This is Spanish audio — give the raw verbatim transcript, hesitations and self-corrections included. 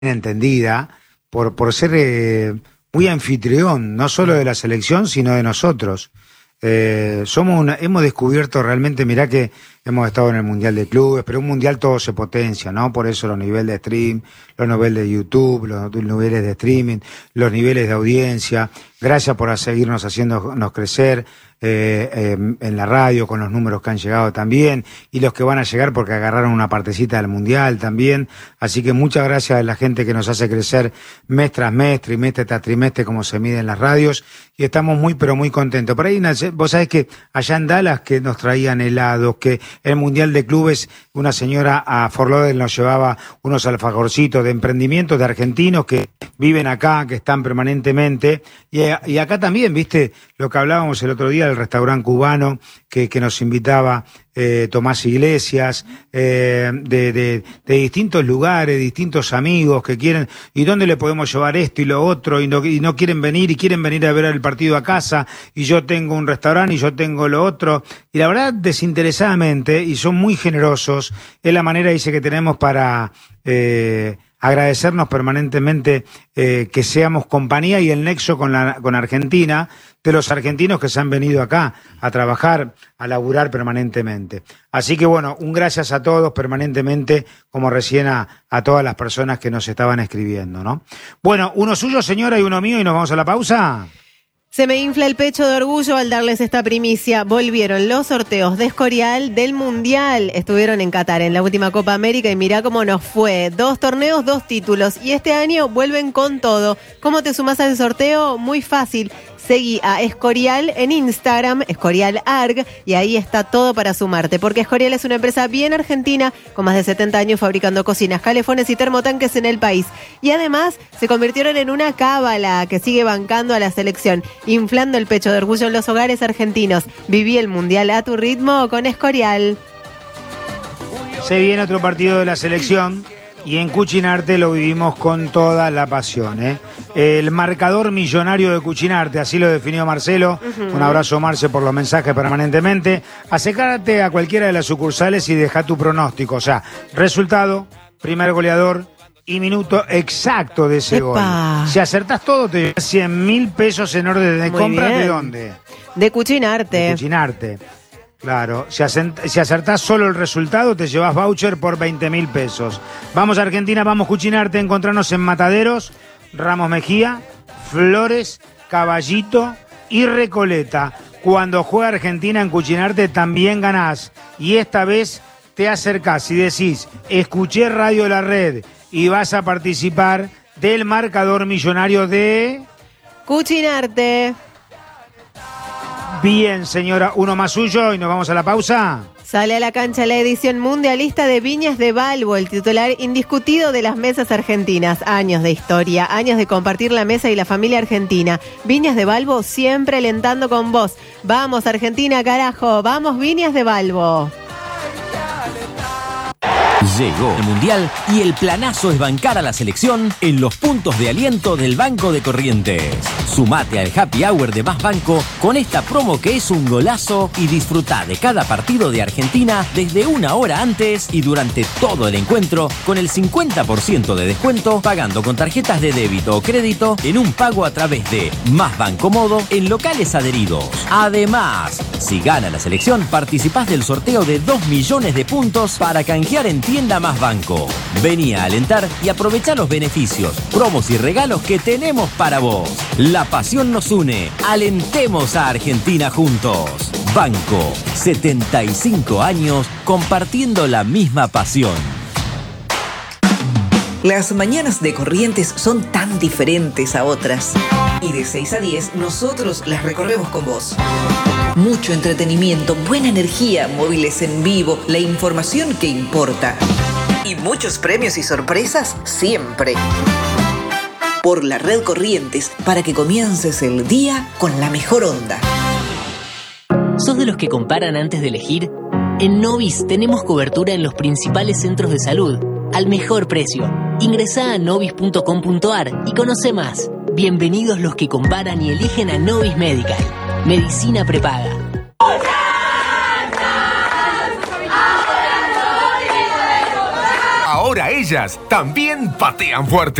entendida por, por ser eh, muy anfitrión, no solo de la selección, sino de nosotros. Eh, somos una, hemos descubierto realmente, mirá que hemos estado en el Mundial de Clubes, pero un Mundial todo se potencia, ¿no? Por eso los niveles de stream, los niveles de YouTube, los niveles de streaming, los niveles de audiencia. Gracias por seguirnos haciéndonos crecer eh, eh, en la radio, con los números que han llegado también, y los que van a llegar porque agarraron una partecita del Mundial también. Así que muchas gracias a la gente que nos hace crecer mes tras mes, trimestre tras trimestre, como se mide en las radios, y estamos muy pero muy contentos. Por ahí, vos sabés que allá en Dallas que nos traían helados, que el Mundial de Clubes, una señora a Fort Lauderdale nos llevaba unos alfajorcitos de emprendimientos de argentinos que viven acá, que están permanentemente, y, y acá también, viste, lo que hablábamos el otro día del restaurante cubano que, que nos invitaba eh, Tomás Iglesias, eh, de, de, de distintos lugares, distintos amigos que quieren, y dónde le podemos llevar esto y lo otro, y no, y no quieren venir, y quieren venir a ver el partido a casa, y yo tengo un restaurante y yo tengo lo otro, y la verdad, desinteresadamente, y son muy generosos, es la manera, dice, que tenemos para eh, agradecernos permanentemente eh, que seamos compañía y el nexo con la con Argentina, de los argentinos que se han venido acá a trabajar, a laburar permanentemente. Así que bueno, un gracias a todos permanentemente, como recién a, a todas las personas que nos estaban escribiendo, ¿no? Bueno, uno suyo, señora, y uno mío, y nos vamos a la pausa. Se me infla el pecho de orgullo al darles esta primicia. Volvieron los sorteos de Escorial del Mundial. Estuvieron en Qatar en la última Copa América y mirá cómo nos fue. Dos torneos, dos títulos. Y este año vuelven con todo. ¿Cómo te sumás al sorteo? Muy fácil. Seguí a Escorial en Instagram, Escorial Arg, y ahí está todo para sumarte, porque Escorial es una empresa bien argentina, con más de setenta años fabricando cocinas, calefones y termotanques en el país. Y además se convirtieron en una cábala que sigue bancando a la selección, inflando el pecho de orgullo en los hogares argentinos. Viví el Mundial a tu ritmo con Escorial. Se viene otro partido de la selección. Y en Cuchinarte lo vivimos con toda la pasión, ¿eh? El marcador millonario de Cuchinarte, así lo definió Marcelo. Uh-huh. Un abrazo, Marce, por los mensajes permanentemente. Acércate a cualquiera de las sucursales y deja tu pronóstico. O sea, resultado, primer goleador y minuto exacto de ese ¡Epa! Gol. Si acertás todo, te llevas cien mil pesos en orden de Muy compra. Bien. ¿De dónde? De Cuchinarte. De Cuchinarte. Claro, si, acent- si acertás solo el resultado, te llevas voucher por veinte mil pesos. Vamos a Argentina, vamos a Cuchinarte, encontrarnos en Mataderos, Ramos Mejía, Flores, Caballito y Recoleta. Cuando juega Argentina en Cuchinarte también ganás. Y esta vez te acercás y decís, escuché Radio La Red y vas a participar del marcador millonario de... Cuchinarte. Bien, señora, uno más suyo y nos vamos a la pausa. Sale a la cancha la edición mundialista de Viñas de Balbo, el titular indiscutido de las mesas argentinas. Años de historia, años de compartir la mesa y la familia argentina. Viñas de Balbo siempre alentando con vos. Vamos, Argentina, carajo. Vamos, Viñas de Balbo. Llegó el Mundial y el planazo es bancar a la selección en los puntos de aliento del Banco de Corrientes. Sumate al Happy Hour de Más Banco con esta promo que es un golazo y disfrutá de cada partido de Argentina desde una hora antes y durante todo el encuentro con el cincuenta por ciento de descuento pagando con tarjetas de débito o crédito en un pago a través de Más Banco Modo en locales adheridos. Además, si gana la selección, participás del sorteo de dos millones de puntos para canjear en tienda Más Banco. Vení a alentar y aprovechá los beneficios, promos y regalos que tenemos para vos. La pasión nos une. Alentemos a Argentina juntos. Banco, setenta y cinco años compartiendo la misma pasión. Las mañanas de Corrientes son tan diferentes a otras. Y de seis a diez nosotros las recorremos con vos. Mucho entretenimiento, buena energía, móviles en vivo, la información que importa. Y muchos premios y sorpresas siempre. Por la red Corrientes, para que comiences el día con la mejor onda. ¿Sos de los que comparan antes de elegir? En Novis tenemos cobertura en los principales centros de salud, al mejor precio. Ingresá a novis punto com punto ar y conoce más. Bienvenidos los que comparan y eligen a Novis Medical. Medicina prepaga. Ahora ellas también patean fuerte.